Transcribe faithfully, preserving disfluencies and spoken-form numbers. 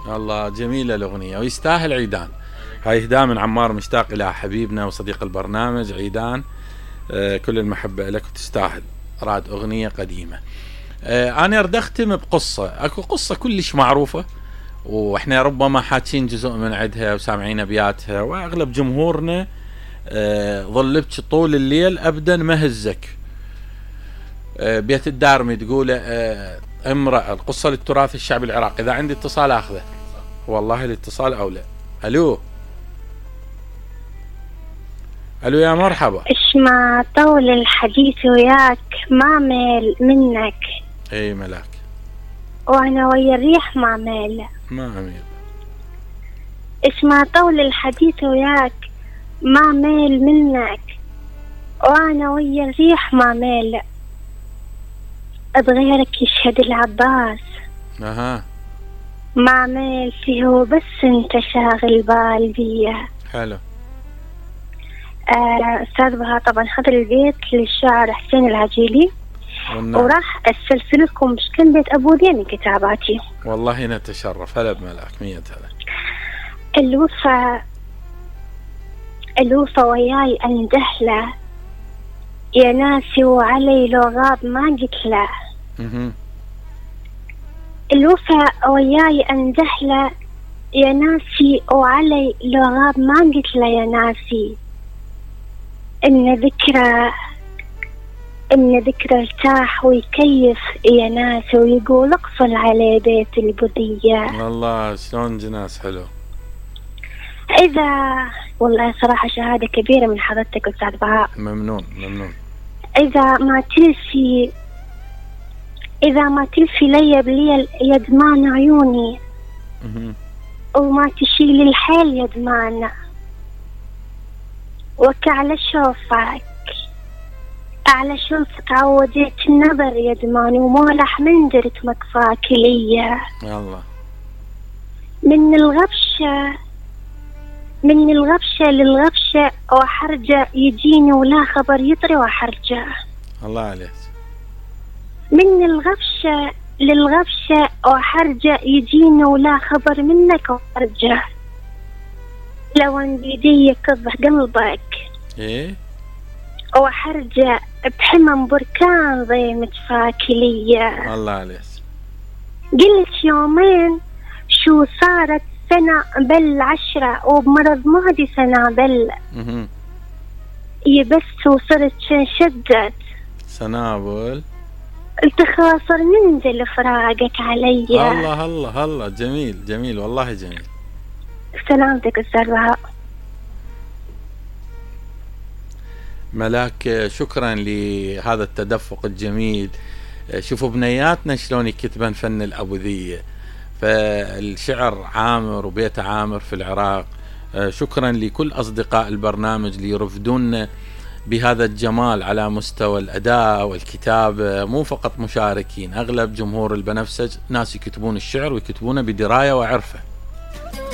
الله جميلة الأغنية ويستاهل عيدان. هاي إهداء من عمار مشتاق إلى حبيبنا وصديق البرنامج عيدان. آه كل المحبة لك وتستاهل. راد أغنية قديمة. آه أنا أريد أختم بقصة. أكو قصة كلش معروفة وإحنا ربما حاكين جزء من عدها وسامعين أبياتها، وأغلب جمهورنا آه ظلبك طول الليل أبدا ما هزك. آه بيت الدارمي تقول آه امرأة، القصة للتراث الشعبي العراقي. إذا عندي اتصال أخذه. والله الاتصال أولى. ألو ألو يا مرحبا. إيش ما طول الحديث وياك ما ميل منك. أي ملاك. وأنا ويا الريح ما ميل. ما أميل. إيش ما طول الحديث وياك ما ميل منك، وأنا ويا الريح ما ميل. بغيرك يشهد العباس. أها. ما ميل فيه بس انت شاغل بال بيه. حلو. آه أستاذ بها طبعا هذا البيت للشاعر حسين العجيلي. والنعم. وراح أسلسل لكم مش كان بيت أبو ذي من كتاباتي. والله نتشرف. هلا بملاك. مية هلا. الوفا الوفا وياي أندهله يا ناسي، وعلي لو غاب ما قلت له. الوفا وياي أندهله يا ناسي، وعلي لو غاب ما قلت له يا ناسي. إن ذكرى إن ذكرى ارتاح ويكيف يا ناس، ويقول اقفل على بيت البذية. الله شلون جناس حلو. إذا والله صراحة شهادة كبيرة من حضرتك أستاذ بهاء. ممنون ممنون. إذا ما تلفي إذا ما تلفي لي بليل يدمان عيوني، وما تشيل الحيل يدمان، وكعلى شوفك على شوفك عودت النظر يدمان، ومولح من درت مكفاك ليا. الله. من الغبشة من الغبشة للغبشة وحرجة يجيني ولا خبر يطري وحرجة. الله عليك. من الغبشة للغبشة وحرجة يجيني ولا خبر منك وحرجة. لو ان بيدي يكضح قلبك ايه وحرجة بحمم بركان ضي متفاكلية. الله عليك. قلت يومين شو صارت سنة بل عشرة، وبمرض مهدي سنة بل يبس وصرت شدت سنابل التخاصر ننزل فراقك علي. الله الله الله جميل جميل والله جميل. سلامتك أستاذ بهاء. ملاك شكرا لهذا التدفق الجميل. شوفوا بنياتنا شلون يكتبن فن الأبوذية، فالشعر عامر وبيت عامر في العراق. شكرا لكل أصدقاء البرنامج اللي يرفدون بهذا الجمال على مستوى الأداء والكتابة، مو فقط مشاركين. أغلب جمهور البنفسج ناس يكتبون الشعر ويكتبونه بدراية وعرفة.